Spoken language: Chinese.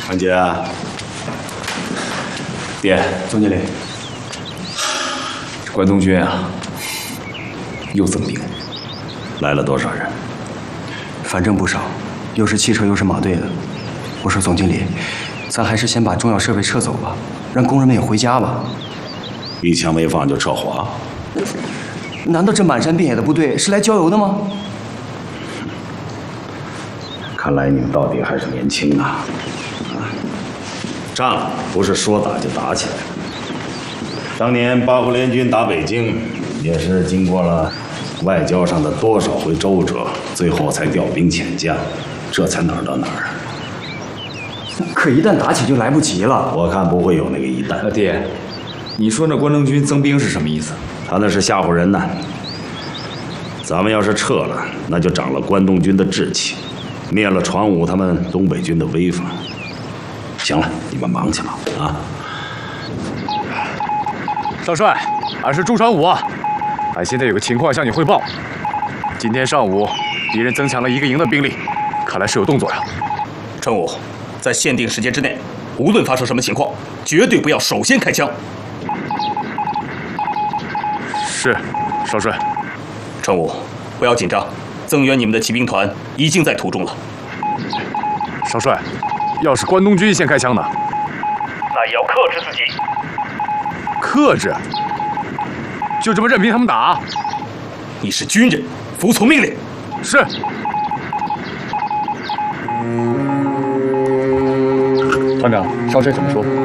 长杰，爹， 总经理， 关东军啊，又增兵，来了多少人？ 反正不少，又是汽车又是马队的。我说总经理，咱还是先把重要设备撤走吧，让工人们也回家吧。 一枪没放就撤火？ 难道这满山遍野的部队是来郊游的吗？ 看来你们到底还是年轻啊！仗不是说打就打起来的。当年八国联军打北京，也是经过了外交上的多少回周折，最后才调兵遣将，这才哪儿到哪儿啊！ 可一旦打起就来不及了。 我看不会有那个一旦。 爹，你说那关东军增兵是什么意思？ 他那是吓唬人呢。咱们要是撤了，那就长了关东军的志气，灭了传武他们东北军的威风。行了，你们忙去吧，啊！ 少帅，俺是朱传武啊，俺现在有个情况向你汇报。今天上午，敌人增强了1个营的兵力，看来是有动作呀。 陈武，在限定时间之内，无论发生什么情况，绝对不要首先开枪。 是，少帅。 陈武，不要紧张，增援你们的骑兵团已经在途中了。 少帅，要是关东军先开枪呢？ 那也要克制自己。 克制？就这么任凭他们打？ 你是军人，服从命令。 是。 团长，少帅怎么说？